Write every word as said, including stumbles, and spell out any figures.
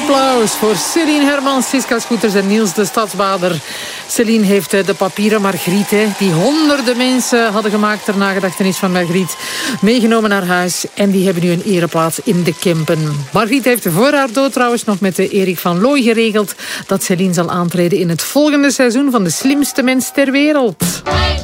applaus voor Celine Hermans, Siska Scooters en Niels de Stadsbader. Celine heeft de papieren Margriet, die honderden mensen hadden gemaakt ter nagedachtenis van Margriet, meegenomen naar huis. En die hebben nu een ereplaats in de Kempen. Margriet heeft voor haar dood trouwens nog met de Erik van Looy geregeld dat Celine zal aantreden in het volgende seizoen van De Slimste Mens ter Wereld.